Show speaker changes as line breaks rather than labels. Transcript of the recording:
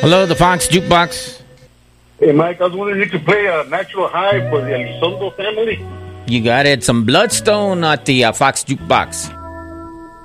Hello, the Fox Jukebox.
Hey, Mike, I was wondering if you could play a Natural High for the Elizondo family.
You got it. Some Bloodstone at the Fox Jukebox.